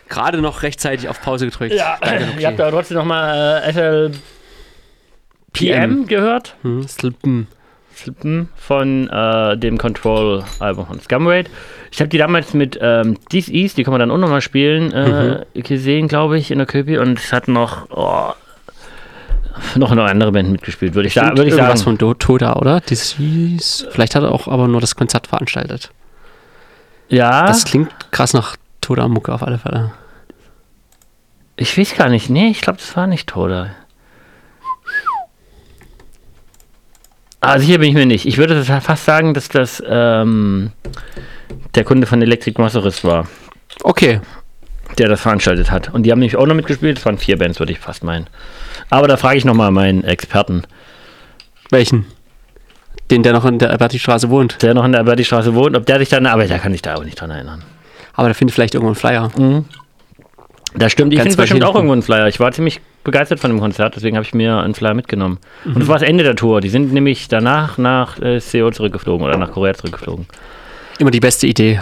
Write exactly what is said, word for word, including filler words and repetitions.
Gerade noch rechtzeitig auf Pause gedrückt. Ja, Danke, okay. ihr habt da trotzdem nochmal äh, S L P M gehört. Hm, Slippen. Slippen von äh, dem Control-Album von Scumraid. Ich habe die damals mit ähm, This East, die kann man dann auch nochmal spielen, äh, mhm. gesehen, glaube ich, in der Köpi. Und es hat noch oh, noch eine andere Band mitgespielt, würde ich, da, würd ich sagen. Irgendwas von Do- Toda, oder? This East. Vielleicht hat er auch aber nur das Konzert veranstaltet. Ja. Das klingt krass nach Toda-Mucke auf alle Fälle. Ich weiß gar nicht. Nee, ich glaube, das war nicht Toda. Also hier bin ich mir nicht. Ich würde fast sagen, dass das ähm, der Kunde von Electric Motorist war. Okay. Der das veranstaltet hat. Und die haben nämlich auch noch mitgespielt. Es waren vier Bands, würde ich fast meinen. Aber da frage ich nochmal meinen Experten. Welchen? Den, der noch in der Alberti-Straße wohnt. Der noch in der Alberti-Straße wohnt. Ob der sich dann... Aber der kann sich da auch nicht dran erinnern. Aber der findet vielleicht irgendwo einen Flyer. Mhm. Das stimmt. Ich Ganz finde bestimmt auch hinten. irgendwo einen Flyer. Ich war ziemlich begeistert von dem Konzert. Deswegen habe ich mir einen Flyer mitgenommen. Mhm. Und das war das Ende der Tour. Die sind nämlich danach nach äh, Seoul zurückgeflogen. Oder nach Korea zurückgeflogen. Immer die beste Idee.